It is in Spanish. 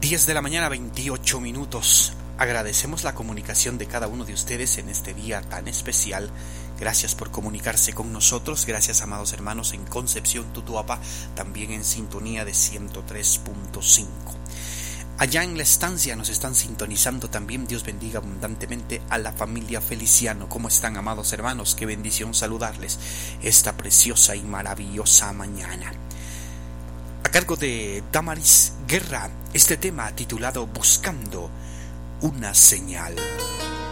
10 de la mañana, 28 minutos. Agradecemos la comunicación de cada uno de ustedes en este día tan especial. Gracias por comunicarse con nosotros. Gracias, amados hermanos, en Concepción, Tutuapa, también en sintonía de 103.5. Allá en la estancia nos están sintonizando también. Dios bendiga abundantemente a la familia Feliciano. ¿Cómo están, amados hermanos? Qué bendición saludarles esta preciosa y maravillosa mañana. A cargo de Damaris Guerra, este tema titulado Buscando una señal.